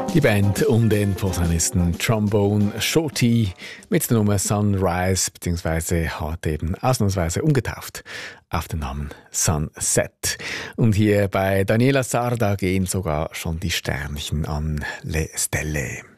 Die Band um den Posaunisten Trombone Shorty mit der Nummer Sunrise, beziehungsweise hat eben ausnahmsweise umgetauft auf den Namen Sunset. Und hier bei Daniela Sarda gehen sogar schon die Sternchen an Le Stelle.